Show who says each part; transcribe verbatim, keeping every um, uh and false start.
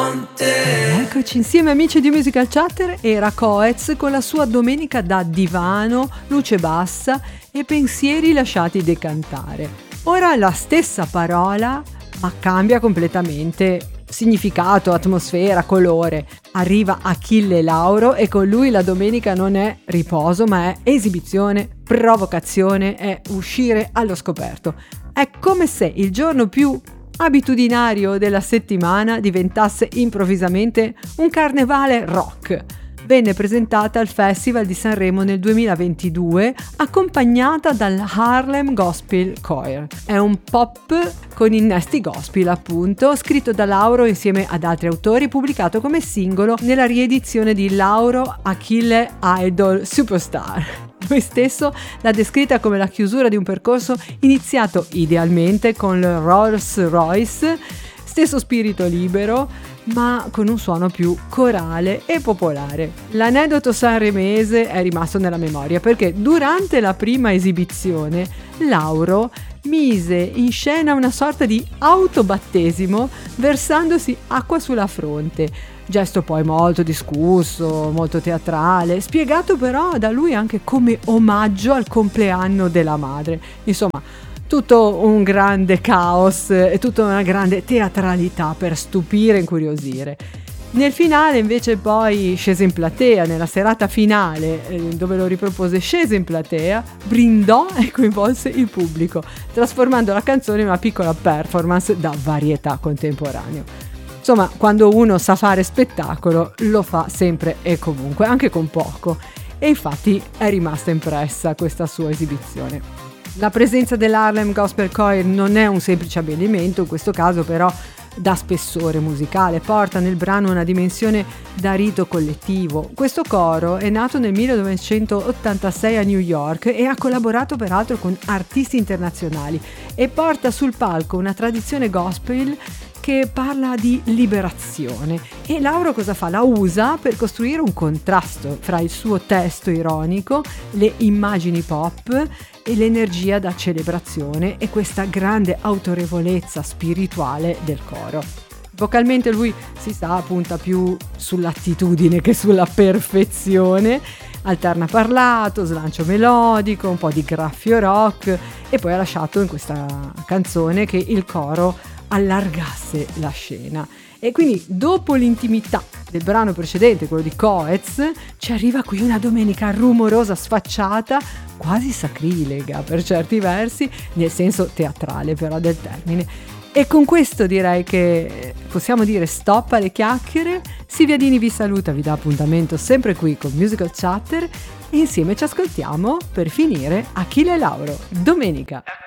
Speaker 1: con te.
Speaker 2: Eccoci insieme amici di Musical Chatter, era Coez con la sua Domenica da divano, luce bassa e pensieri lasciati decantare. Ora la stessa parola, ma cambia completamente significato, atmosfera, colore. Arriva Achille Lauro e con lui la domenica non è riposo, ma è esibizione, provocazione, è uscire allo scoperto. È come se il giorno più abitudinario della settimana diventasse improvvisamente un carnevale rock. Venne presentata al Festival di Sanremo nel duemilaventidue, accompagnata dal Harlem Gospel Choir. È un pop con innesti gospel, appunto, scritto da Lauro insieme ad altri autori, pubblicato come singolo nella riedizione di Lauro Achille Idol Superstar. Lui stesso l'ha descritta come la chiusura di un percorso iniziato idealmente con il Rolls Royce, stesso spirito libero, ma con un suono più corale e popolare. L'aneddoto sanremese è rimasto nella memoria perché durante la prima esibizione Lauro mise in scena una sorta di autobattesimo versandosi acqua sulla fronte, gesto poi molto discusso, molto teatrale, spiegato però da lui anche come omaggio al compleanno della madre. Insomma, tutto un grande caos e tutta una grande teatralità per stupire e incuriosire. Nel finale invece poi scese in platea, nella serata finale dove lo ripropose scese in platea, brindò e coinvolse il pubblico, trasformando la canzone in una piccola performance da varietà contemporaneo. Insomma, quando uno sa fare spettacolo lo fa sempre e comunque, anche con poco, e infatti è rimasta impressa questa sua esibizione. La presenza dell'Harlem Gospel Choir non è un semplice abbellimento, in questo caso però dà spessore musicale, porta nel brano una dimensione da rito collettivo. Questo coro è nato nel millenovecentottantasei a New York e ha collaborato peraltro con artisti internazionali e porta sul palco una tradizione gospel che parla di liberazione. E Lauro cosa fa? La usa per costruire un contrasto fra il suo testo ironico, le immagini pop e l'energia da celebrazione e questa grande autorevolezza spirituale del coro. Vocalmente lui si sa punta più sull'attitudine che sulla perfezione, alterna parlato, slancio melodico, un po' di graffio rock e poi ha lasciato in questa canzone che il coro allargasse la scena. E quindi dopo l'intimità del brano precedente, quello di Coez, ci arriva qui una domenica rumorosa, sfacciata, quasi sacrilega per certi versi, nel senso teatrale però del termine. E con questo direi che possiamo dire stop alle chiacchiere. Silvia Dini vi saluta, vi dà appuntamento sempre qui con Musical Chatter e insieme ci ascoltiamo per finire Achille Lauro, domenica.